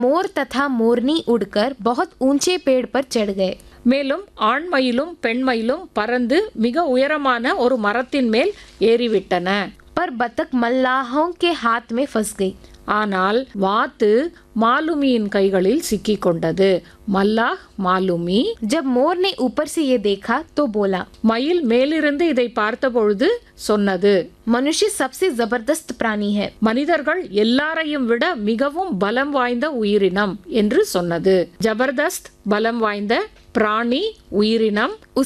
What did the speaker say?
मोर तथा मोरनी उड़कर बहुत ऊंचे पेड़ पर चढ़ गए। மேலும் ஆண் மயிலும் பெண் மயிலும் பறந்து மிக உயரமான ஒரு மரத்தின் மேல் ஏறிவிட்டன. पर बतख मल्लाहों के हाथ में फंस गई। ஆனால் வாத்து மாலுமியின் கைகளில் சிக்கிக் கொண்டது. மல்லாஹ் மாலுமி. जब मोर ने ऊपर से ये देखा तो बोला, மயில் மேலிருந்து இதை பார்த்தபொழுது சொன்னது, मनुष्य सबसे जबरदस्त प्राणी है। மனிதர்கள் எல்லாரையும் விட மிகவும் பலம் வாய்ந்த உயிரினம் என்று சொன்னது. ஜபர்தஸ்த் பலம் வாய்ந்த பிராணி உயிரினம்.